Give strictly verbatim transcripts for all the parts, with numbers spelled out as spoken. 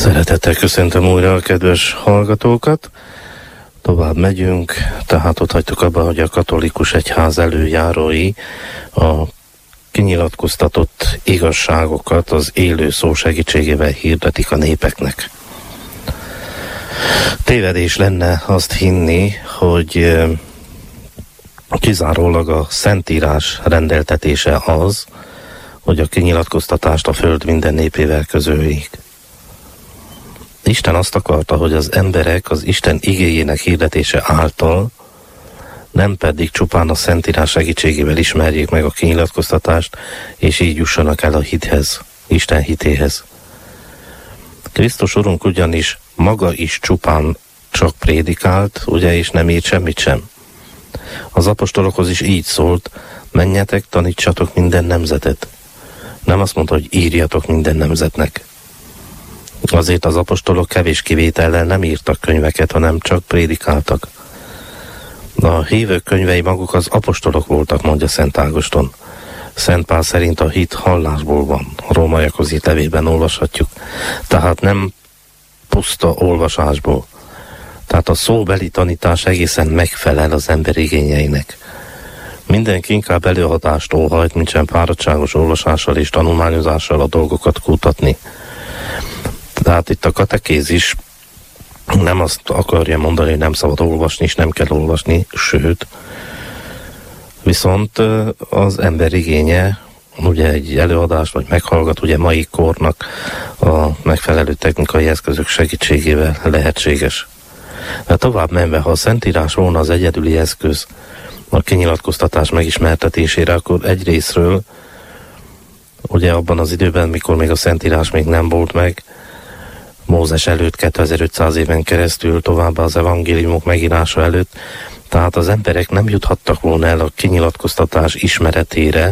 Szeretettel köszöntöm újra a kedves hallgatókat. Tovább megyünk, tehát ott hagytuk abba, hogy a katolikus egyház előjárói a kinyilatkoztatott igazságokat az élő szó segítségével hirdetik a népeknek. Tévedés lenne azt hinni, hogy kizárólag a Szentírás rendeltetése az, hogy a kinyilatkoztatást a föld minden népével közöljék. Isten azt akarta, hogy az emberek az Isten igéjének hirdetése által, nem pedig csupán a Szentírás segítségével ismerjék meg a kinyilatkoztatást, és így jussanak el a hithez, Isten hitéhez. Krisztus Urunk ugyanis maga is csupán csak prédikált, ugye, és nem írt semmit sem. Az apostolokhoz is így szólt: menjetek, tanítsatok minden nemzetet. Nem azt mondta, hogy írjatok minden nemzetnek. Azért az apostolok kevés kivétellel nem írtak könyveket, hanem csak prédikáltak. A hívők könyvei maguk az apostolok voltak, mondja Szent Ágoston. Szent Pál szerint a hit hallásból van, a Rómaiakhoz írt levélben olvashatjuk. Tehát nem puszta olvasásból. Tehát a szóbeli tanítás egészen megfelel az ember igényeinek. Mindenki inkább előadást óhajt, mint sem fáradtságos olvasással és tanulmányozással a dolgokat kutatni. Tehát itt a katekézis nem azt akarja mondani, hogy nem szabad olvasni, és nem kell olvasni, sőt, viszont az ember igénye, ugye egy előadást, vagy meghallgat, ugye mai kornak a megfelelő technikai eszközök segítségével lehetséges. De tovább menve, ha a Szentírás volna az egyedüli eszköz a kinyilatkoztatás megismertetésére, akkor egyrészről, ugye abban az időben, mikor még a Szentírás még nem volt meg, Mózes előtt kétezer-ötszáz éven keresztül, továbbá az evangéliumok megírása előtt, tehát az emberek nem juthattak volna el a kinyilatkoztatás ismeretére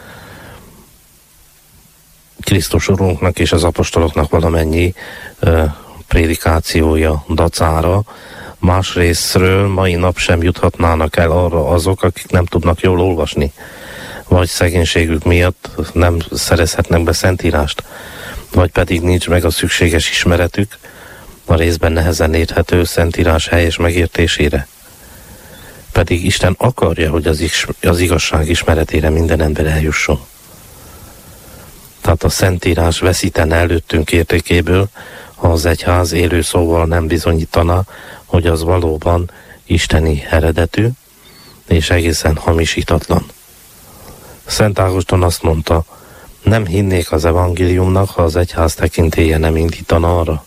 Krisztus Urunknak és az apostoloknak valamennyi uh, prédikációja dacára. Másrészről mai nap sem juthatnának el arra azok, akik nem tudnak jól olvasni, vagy szegénységük miatt nem szerezhetnek be Szentírást, vagy pedig nincs meg a szükséges ismeretük a részben nehezen érthető Szentírás helyes megértésére. Pedig Isten akarja, hogy az, is, az igazság ismeretére minden ember eljusson. Tehát a Szentírás veszítene előttünk értékéből, ha az egyház élő szóval nem bizonyítana, hogy az valóban isteni eredetű és egészen hamisítatlan. Szent Ágoston azt mondta: nem hinnék az evangéliumnak, ha az egyház tekintélye nem indítana arra.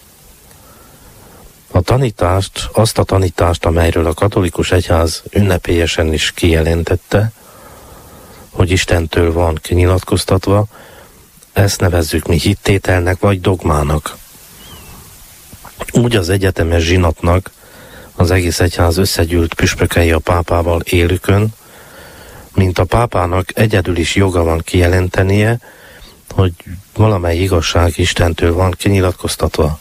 A tanítást, azt a tanítást, amelyről a katolikus egyház ünnepélyesen is kijelentette, hogy Istentől van kinyilatkoztatva, ezt nevezzük mi hittételnek vagy dogmának. Úgy az egyetemes zsinatnak, az egész egyház összegyűlt püspökei a pápával élükön, mint a pápának egyedül is joga van kijelentenie, hogy valamely igazság Istentől van kinyilatkoztatva.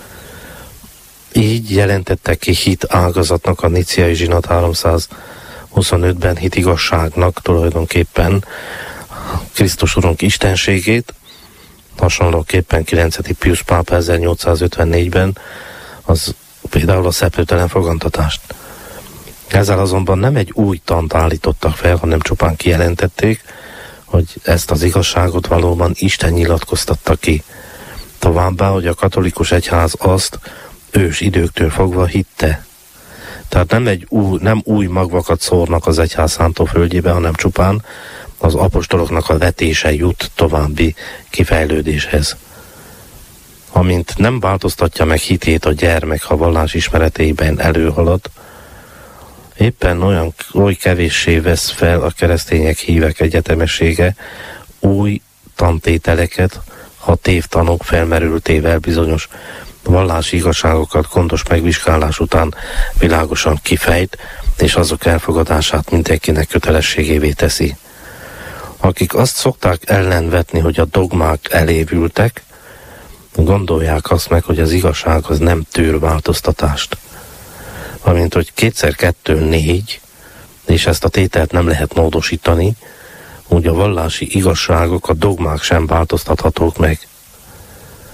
Így jelentette ki hit ágazatnak a Nicéai zsinat háromszázhuszonötben hit igazságnak tulajdonképpen Krisztus Urunk istenségét, hasonlóképpen kilencedik Piusz pápa ezernyolcszázötvennégyben az például a szeplőtelen fogantatást. Ezzel azonban nem egy új tant állítottak fel, hanem csupán kijelentették, hogy ezt az igazságot valóban Isten nyilatkoztatta ki. Továbbá, hogy a katolikus egyház azt ős időktől fogva hitte. Tehát nem, egy új, nem új magvakat szórnak az egyház szántóföldjébe, hanem csupán az apostoloknak a vetése jut további kifejlődéshez. Amint nem változtatja meg hitét a gyermek, ha vallás ismeretében előhalad, éppen olyan oly kevéssé vesz fel a keresztények hívek egyetemessége új tantételeket, ha tévtanok felmerültével bizonyos vallási igazságokat gondos megvizsgálás után világosan kifejt, és azok elfogadását mindenkinek kötelességévé teszi. Akik azt szokták ellenvetni, hogy a dogmák elévültek, gondolják azt meg, hogy az igazság az nem tűr változtatást. Amint hogy kétszer kettő négy, és ezt a tételt nem lehet módosítani, úgy a vallási igazságok, a dogmák sem változtathatók meg.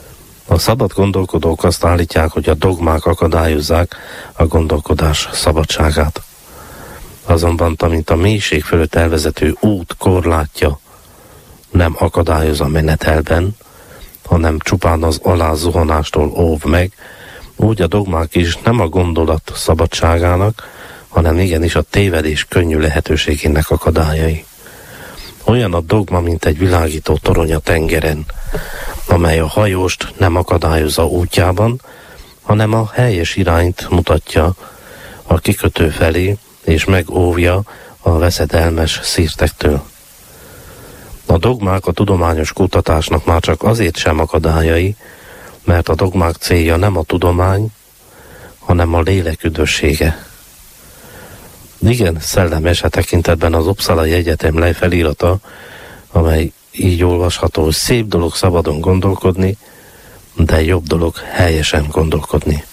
A szabad gondolkodók azt állítják, hogy a dogmák akadályozzák a gondolkodás szabadságát. Azonban, amint a mélység fölött elvezető út korlátja nem akadályoz a menetelben, hanem csupán az alázuhanástól óv meg, úgy a dogmák is nem a gondolat szabadságának, hanem igenis a tévedés könnyű lehetőségének akadályai. Olyan a dogma, mint egy világító torony a tengeren, amely a hajóst nem akadályozza útjában, hanem a helyes irányt mutatja a kikötő felé, és megóvja a veszedelmes szírtektől. A dogmák a tudományos kutatásnak már csak azért sem akadályai, mert a dogmák célja nem a tudomány, hanem a lélek üdvössége. Igen, szellemes e tekintetben az Uppsalai Egyetem felirata, amely így olvasható, hogy szép dolog szabadon gondolkodni, de jobb dolog helyesen gondolkodni.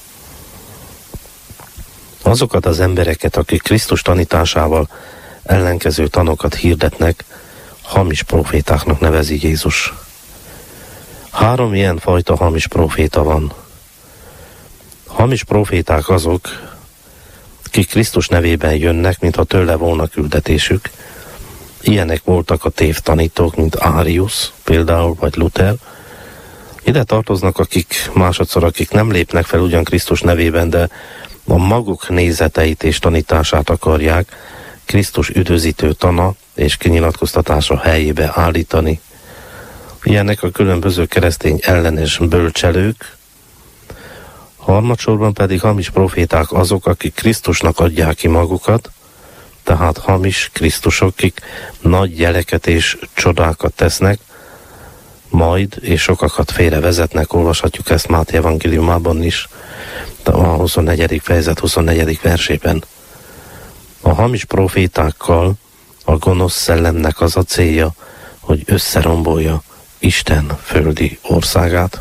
Azokat az embereket, akik Krisztus tanításával ellenkező tanokat hirdetnek, hamis profétáknak nevezi Jézus. Három ilyen fajta hamis proféta van. Hamis proféták azok, akik Krisztus nevében jönnek, mintha tőle volna küldetésük. Ilyenek voltak a tévtanítók, mint Árius például, vagy Luther. Ide tartoznak akik másodszor, akik nem lépnek fel ugyan Krisztus nevében, de a maguk nézeteit és tanítását akarják Krisztus üdvözítő tana és kinyilatkoztatása helyébe állítani. Ilyenek a különböző keresztény ellenes bölcselők, harmadsorban pedig hamis proféták azok, akik Krisztusnak adják ki magukat, tehát hamis Krisztusok, akik nagy jeleket és csodákat tesznek, majd és sokakat félrevezetnek, olvashatjuk ezt Máté evangéliumában is, a huszonnegyedik fejezet huszonnegyedik versében. A hamis profétákkal a gonosz szellemnek az a célja, hogy összerombolja Isten földi országát.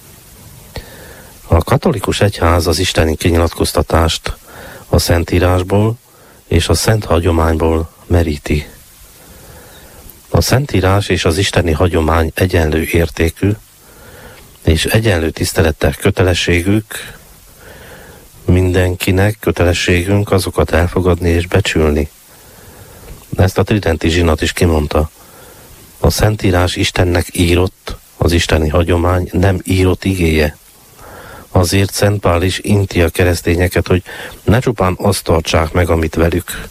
A katolikus egyház az isteni kinyilatkoztatást a Szentírásból és a szent hagyományból meríti. A Szentírás és az isteni hagyomány egyenlő értékű, és egyenlő tisztelettel kötelességük, mindenkinek kötelességünk azokat elfogadni és becsülni. Ezt a tridenti zsinat is kimondta. A Szentírás Istennek írott, az isteni hagyomány nem írott igéje. Azért Szent Pál is inti a keresztényeket, hogy ne csupán azt tartsák meg, amit velük,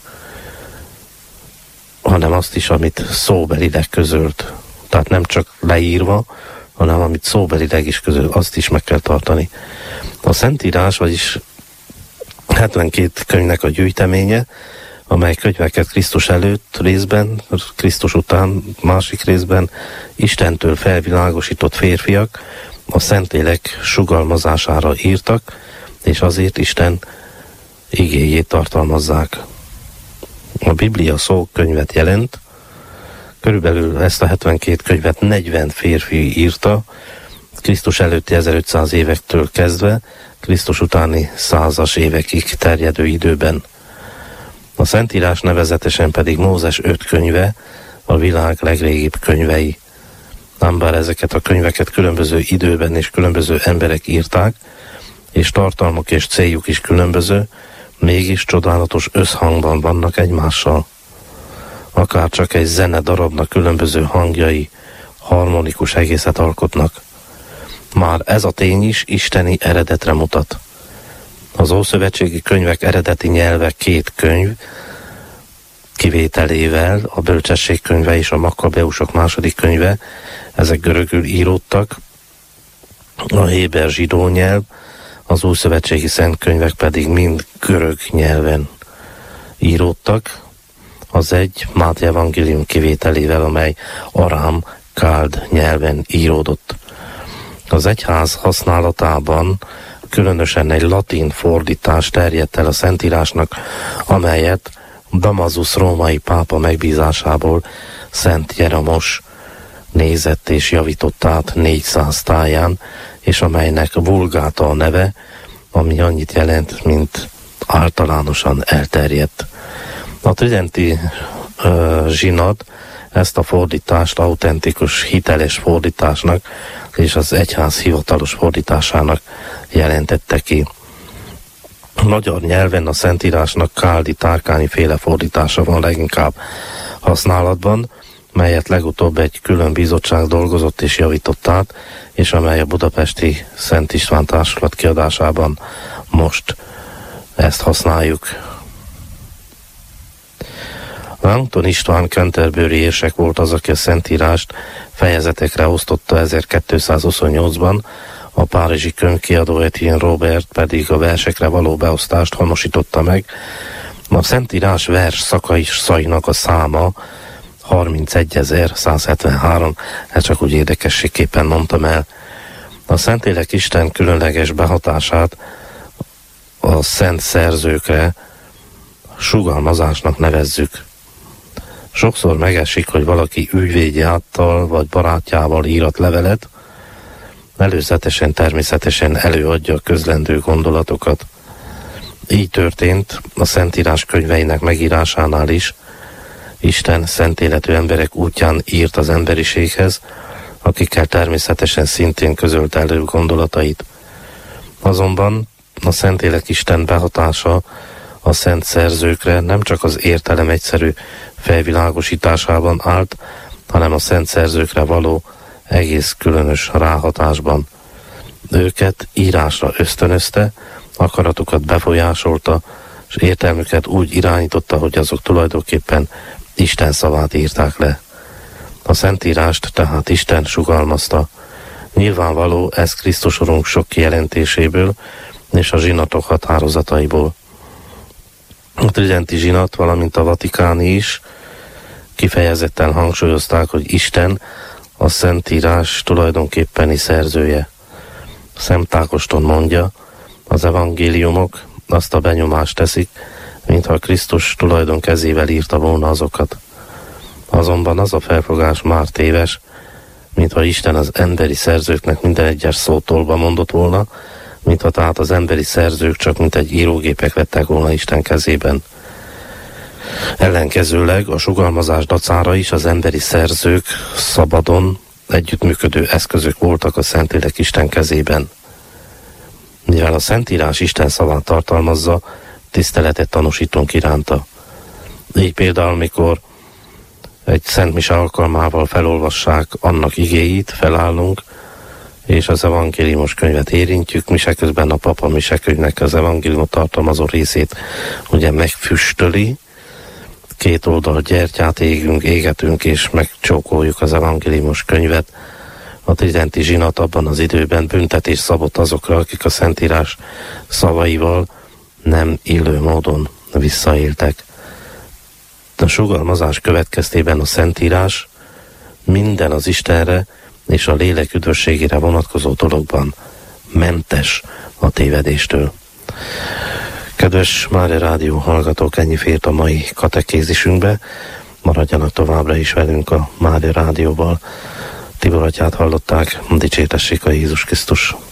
hanem azt is, amit szóbelileg közölt. Tehát nem csak leírva, hanem amit szóbelileg is közölt, azt is meg kell tartani. A Szentírás, vagyis hetvenkét könyvnek a gyűjteménye, amely könyveket Krisztus előtt részben, Krisztus után másik részben Istentől felvilágosított férfiak a Szentlélek sugalmazására írtak, és azért Isten igéjét tartalmazzák. A Biblia szókönyvet jelent, körülbelül ezt a hetvenkét könyvet negyven férfi írta, Krisztus előtti ezerötszáz évektől kezdve, Krisztus utáni százas évekig terjedő időben. A Szentírás nevezetesen pedig Mózes öt könyve, a világ legrégibb könyvei. Ám bár ezeket a könyveket különböző időben és különböző emberek írták, és tartalmuk és céljuk is különböző, mégis csodálatos összhangban vannak egymással. Akár csak egy zene darabnak különböző hangjai harmonikus egészet alkotnak. Már ez a tény is isteni eredetre mutat. Az ószövetségi könyvek eredeti nyelve két könyv, kivételével a Bölcsesség könyve és a Makkabeusok második könyve, ezek görögül íródtak, a héber zsidó nyelv, az ószövetségi szentkönyvek pedig mind görög nyelven íródtak, az egy Máté evangélium kivételével, amely arám, káld nyelven íródott. Az egyház használatában különösen egy latin fordítás terjedt el a Szentírásnak, amelyet Damasus római pápa megbízásából Szent Jeromos nézett és javított át négyszáz táján, és amelynek Vulgáta a neve, ami annyit jelent, mint általánosan elterjedt. A tridenti uh, zsinat Ezt a fordítást autentikus, hiteles fordításnak és az egyház hivatalos fordításának jelentette ki. A magyar nyelven a Szentírásnak Káldi-Tárkányi féle fordítása van leginkább használatban, melyet legutóbb egy külön bizottság dolgozott és javított át, és amely a budapesti Szent István Társulat kiadásában most ezt használjuk. Langton István Canterbury érsek volt az, aki a Szentírást fejezetekre osztotta ezerkétszázhuszonnyolcban, a párizsi könyvkiadó Etienne Robert pedig a versekre való beosztást honosította meg. A Szentírás vers szakainak a száma harmincegyezer-százhetvenhárom, ezt csak úgy érdekességképpen mondtam el. A Szentlélek Isten különleges behatását a szent szerzőkre sugalmazásnak nevezzük. Sokszor megesik, hogy valaki ügyvédjáttal vagy barátjával írat levelet, előzetesen természetesen előadja a közlendő gondolatokat. Így történt a Szentírás könyveinek megírásánál is. Isten szent életű emberek útján írt az emberiséghez, akikkel természetesen szintén közölt elő gondolatait. Azonban a Szentlélek Isten behatása a szent szerzőkre nem csak az értelem egyszerű felvilágosításában állt, hanem a szent szerzőkre való egész különös ráhatásban. Őket írásra ösztönözte, akaratukat befolyásolta, és értelmüket úgy irányította, hogy azok tulajdonképpen Isten szavát írták le. A Szentírást tehát Isten sugalmazta. Nyilvánvaló ez Krisztus Urunk sok kijelentéséből és a zsinatok határozataiból. A tridenti zsinat, valamint a vatikáni is kifejezetten hangsúlyozták, hogy Isten a Szentírás tulajdonképpeni szerzője. Szent Ágoston mondja, az evangéliumok azt a benyomást teszik, mintha Krisztus tulajdon kezével írta volna azokat. Azonban az a felfogás már téves, mintha Isten az emberi szerzőknek minden egyes szótólba mondott volna, mintha tehát az emberi szerzők csak mint egy írógépek lettek volna Isten kezében. Ellenkezőleg a sugalmazás dacára is az emberi szerzők szabadon együttműködő eszközök voltak a Szentlélek Isten kezében. Mivel a Szentírás Isten szavát tartalmazza, tiszteletet tanúsítunk iránta. Így például, mikor egy Szent Mise alkalmával felolvassák annak igéit, felállunk, és az evangéliumos könyvet érintjük, mise közben a papa mise könyvnek az evangéliumot tartalmazó részét ugye megfüstöli, két oldal gyertyát égünk, égetünk, és megcsókoljuk az evangéliumos könyvet. A tridenti zsinat abban az időben büntetés szabott azokra, akik a Szentírás szavaival nem illő módon visszaéltek. A sugalmazás következtében a Szentírás minden az Istenre és a lélek üdvösségére vonatkozó dologban mentes a tévedéstől. Kedves Mária Rádió hallgatók, ennyi fért a mai katekézisünkbe. Maradjanak továbbra is velünk a Mária Rádióval. Tibor atyát hallották, dicsértessék a Jézus Krisztus.